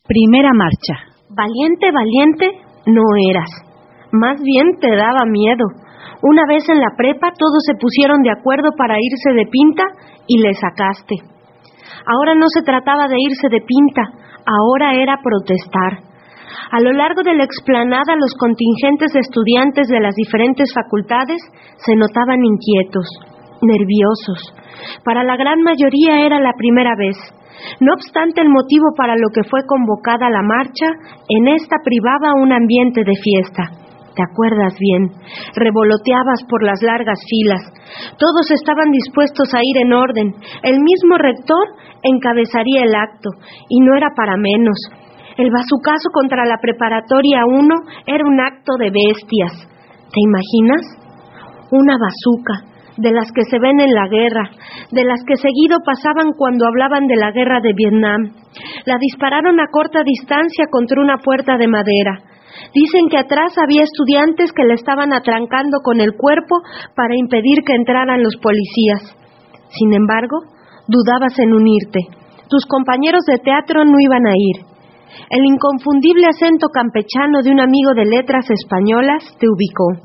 Primera marcha. Valiente, valiente no eras. Más bien te daba miedo. Una vez en la prepa todos se pusieron de acuerdo para irse de pinta y le sacaste. Ahora no se trataba de irse de pinta, ahora era protestar. A lo largo de la explanada los contingentes de estudiantes de las diferentes facultades se notaban inquietos, nerviosos. Para la gran mayoría era la primera vez. No obstante, el motivo para lo que fue convocada la marcha, en esta privaba un ambiente de fiesta. ¿Te acuerdas bien? Revoloteabas por las largas filas. Todos estaban dispuestos a ir en orden. El mismo rector encabezaría el acto, y no era para menos. El bazucazo contra la preparatoria 1 era un acto de bestias. ¿Te imaginas? Una bazuca, de las que se ven en la guerra, de las que seguido pasaban cuando hablaban de la guerra de Vietnam. La dispararon a corta distancia contra una puerta de madera. Dicen que atrás había estudiantes que le estaban atrancando con el cuerpo para impedir que entraran los policías. Sin embargo, dudabas en unirte. Tus compañeros de teatro no iban a ir. El inconfundible acento campechano de un amigo de letras españolas te ubicó.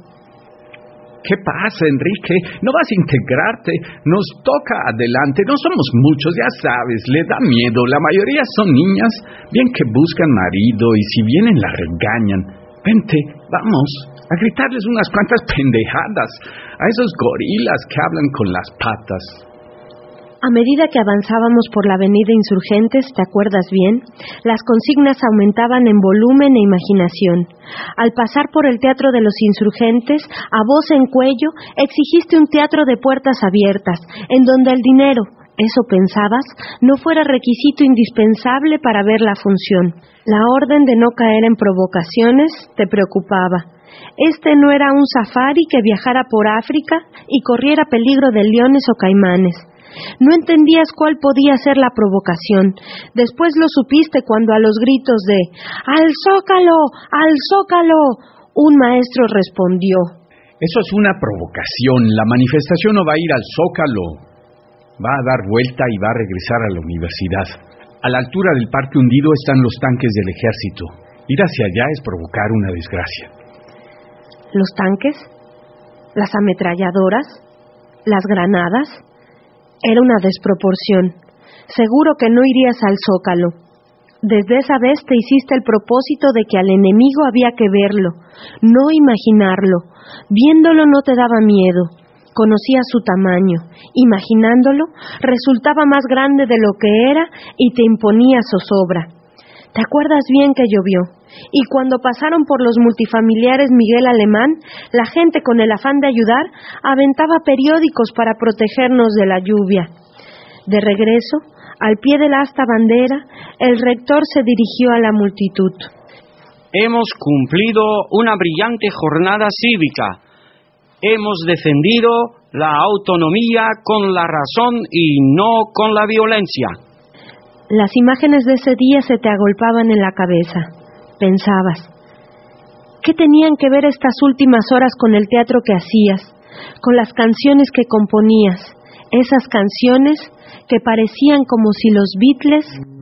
¿Qué pasa, Enrique? ¿No vas a integrarte? Nos toca adelante. No somos muchos, ya sabes, le da miedo. La mayoría son niñas, bien que buscan marido y si vienen la regañan. Vente, vamos, a gritarles unas cuantas pendejadas a esos gorilas que hablan con las patas. A medida que avanzábamos por la avenida Insurgentes, ¿te acuerdas bien? Las consignas aumentaban en volumen e imaginación. Al pasar por el Teatro de los Insurgentes, a voz en cuello, exigiste un teatro de puertas abiertas, en donde el dinero, eso pensabas, no fuera requisito indispensable para ver la función. La orden de no caer en provocaciones te preocupaba. Este no era un safari que viajara por África y corriera peligro de leones o caimanes. No entendías cuál podía ser la provocación. Después lo supiste cuando a los gritos de ¡Al Zócalo! ¡Al Zócalo!, un maestro respondió: Eso es una provocación. La manifestación no va a ir al Zócalo. Va a dar vuelta y va a regresar a la universidad. A la altura del Parque Hundido están los tanques del ejército. Ir hacia allá es provocar una desgracia. ¿Los tanques? ¿Las ametralladoras? ¿Las granadas? Era una desproporción. Seguro que no irías al Zócalo. Desde esa vez te hiciste el propósito de que al enemigo había que verlo, no imaginarlo. Viéndolo no te daba miedo. Conocías su tamaño. Imaginándolo, resultaba más grande de lo que era y te imponía zozobra. ¿Te acuerdas bien que llovió? Y cuando pasaron por los multifamiliares Miguel Alemán, la gente con el afán de ayudar aventaba periódicos para protegernos de la lluvia. De regreso, al pie de la asta bandera, el rector se dirigió a la multitud. Hemos cumplido una brillante jornada cívica. Hemos defendido la autonomía con la razón y no con la violencia. Las imágenes de ese día se te agolpaban en la cabeza. Pensabas, ¿qué tenían que ver estas últimas horas con el teatro que hacías, con las canciones que componías, esas canciones que parecían como si los Beatles